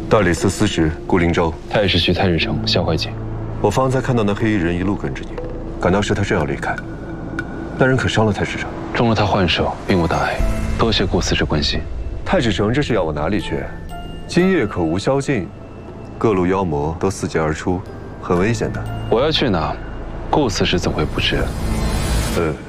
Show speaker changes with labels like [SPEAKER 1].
[SPEAKER 1] 大理寺司职顾灵州，
[SPEAKER 2] 太师去太日城萧怀瑾。
[SPEAKER 1] 我方才看到那黑衣人一路跟着你，感到是他正要离开。那人可伤了太史城？
[SPEAKER 2] 中了他患手，并无大碍。多谢顾司职关心。
[SPEAKER 1] 太史城这是要我哪里去？今夜可无宵禁，各路妖魔都伺机而出，很危险的。
[SPEAKER 2] 我要去哪，顾司职怎会不知？